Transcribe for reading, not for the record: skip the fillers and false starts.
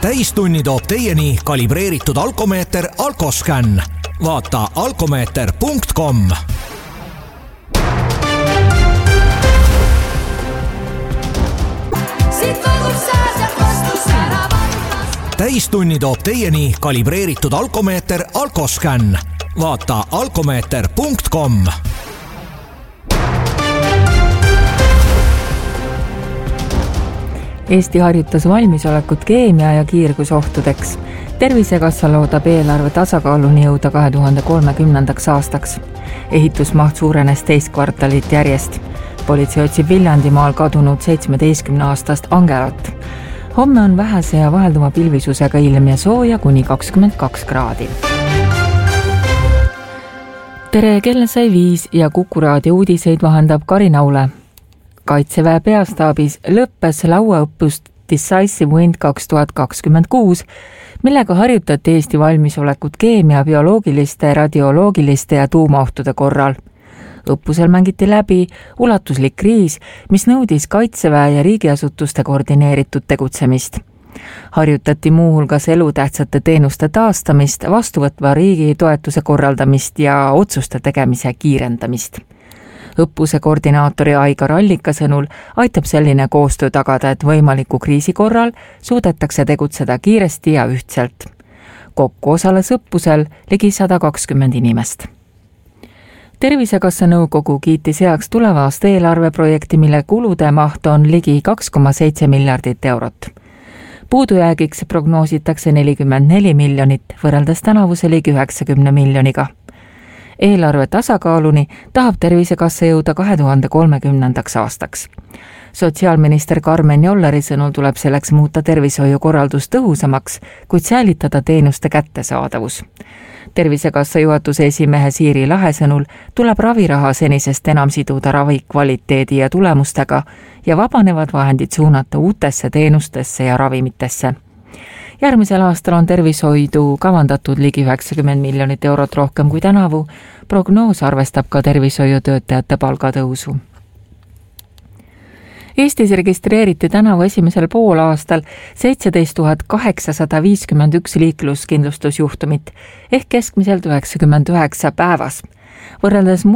täistunni toob teieni kalibreeritud alkomeeter Alkoscan. Vaata alkomeeter.com. Täistunni toob teieni kalibreeritud alkomeeter Alkoscan. Vaata alkomeeter.com. Eesti harjutas valmisolekut keemia- ja kiirgusohtudeks. Tervisekassa loodab eelarve tasakaaluni jõuda 2030. aastaks. Ehitusmaht suurenes teist kvartalit järjest. Politsei otsib Viljandimaal kadunud 17-aastast Angelat. Homme on vähese ja vahelduma pilvisusega ilm ja sooja kuni 22 kraadi. Tere, kell sai 5 ja Kuku raadio uudiseid vahendab Karin Aule. Kaitseväe peastaabis lõppes lauaõppus Decisive Wind 2026, millega harjutati Eesti valmisolekut keemia, bioloogiliste, radioloogiliste ja tuumaohtude korral. Õppusel mängiti läbi ulatuslik kriis, mis nõudis Kaitseväe ja riigiasutuste koordineeritud tegutsemist. Harjutati muuhulgas elutähtsate teenuste taastamist, vastuvõtva riigi toetuse korraldamist ja otsuste tegemise kiirendamist. Õppuse koordinaatori Aigar Allika sõnul aitab selline koostöö tagada, et võimaliku kriisi korral suudetakse tegutseda kiiresti ja ühtselt. Kokku osales õppusel ligi 120 inimest. Tervisekassa nõukogu kiitis heaks tuleva aasta eelarveprojekti, mille kulude maht on ligi 2,7 miljardit eurot. Puudujäägiks prognoositakse 44 miljonit, võrreldes tänavuse ligi 90 miljoniga. Eelarve tasakaaluni tahab Tervisekassa jõuda 2030. aastaks. Sotsiaalminister Karmen Jolleri sõnul tuleb selleks muuta tervishoiukorraldus tõhusamaks, kuid säilitada teenuste kättesaadavus. Tervisekassa juhatuse esimehe Siiri Lahe sõnul tuleb raviraha senisest enam siduda ravi kvaliteedi ja tulemustega ja vabanevad vahendid suunata uutesse teenustesse ja ravimitesse. Järgmisel aastal on tervishoidu kavandatud ligi 90 miljonit eurot rohkem kui tänavu. Prognoos arvestab ka tervishoiutöötajate palgatõusu. Eestis registreeriti tänavu esimesel poolaastal 17 851 liikluskindlustusjuhtumit ehk keskmiselt 99 päevas. Võrreldes